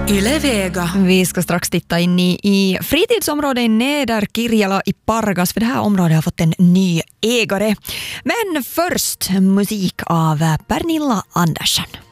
Yle Vega. Vi ska strax titta in i fritidsområdet i Nederkirjala i Pargas, för det här området har fått en ny ägare. Men först musik av Pernilla Andersson.